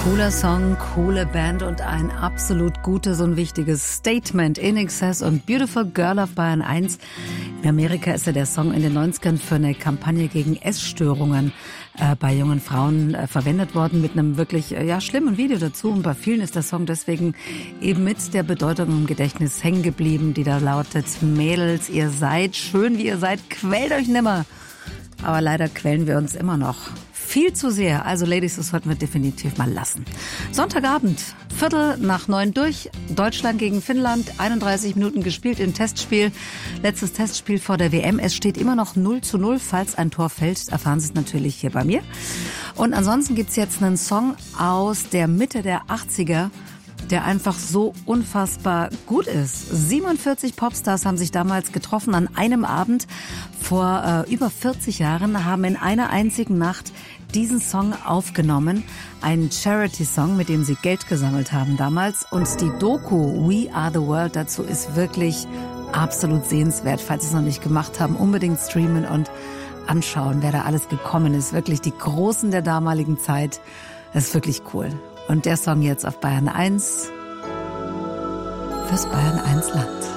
Cooler Song, coole Band und ein absolut gutes und wichtiges Statement. In Excess und Beautiful Girl auf Bayern 1. In Amerika ist ja der Song in den 90ern für eine Kampagne gegen Essstörungen bei jungen Frauen verwendet worden, mit einem wirklich schlimmen Video dazu. Und bei vielen ist der Song deswegen eben mit der Bedeutung im Gedächtnis hängen geblieben, die da lautet: Mädels, ihr seid schön, wie ihr seid, quält euch nimmer. Aber leider quälen wir uns immer noch. Viel zu sehr. Also Ladies, das sollten wir definitiv mal lassen. Sonntagabend, 8:45 durch. Deutschland gegen Finnland. 31 Minuten gespielt im Testspiel. Letztes Testspiel vor der WM. Es steht immer noch 0:0. Falls ein Tor fällt, erfahren Sie es natürlich hier bei mir. Und ansonsten gibt's jetzt einen Song aus der Mitte der 80er, der einfach so unfassbar gut ist. 47 Popstars haben sich damals getroffen an einem Abend vor über 40 Jahren, haben in einer einzigen Nacht diesen Song aufgenommen. Ein Charity-Song, mit dem sie Geld gesammelt haben damals. Und die Doku We Are the World dazu ist wirklich absolut sehenswert. Falls Sie es noch nicht gemacht haben, unbedingt streamen und anschauen, wer da alles gekommen ist. Wirklich die Großen der damaligen Zeit. Das ist wirklich cool. Und der Song jetzt auf Bayern 1 fürs Bayern 1 Land.